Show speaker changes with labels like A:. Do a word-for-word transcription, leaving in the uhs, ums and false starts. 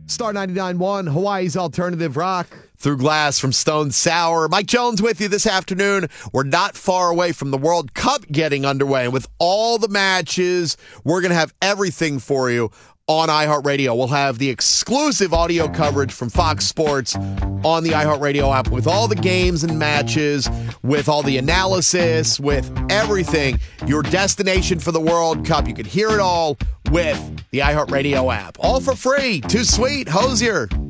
A: Star ninety-nine point one, Hawaii's Alternative Rock.
B: Through Glass from Stone Sour. Mike Jones with you this afternoon. We're not far away from the World Cup getting underway. And with all the matches, we're going to have everything for you on iHeartRadio. We'll have the exclusive audio coverage from Fox Sports on the iHeartRadio app with all the games and matches, with all the analysis, with everything. Your destination for the World Cup. You can hear it all with the iHeartRadio app. All for free. Too sweet. Hosier.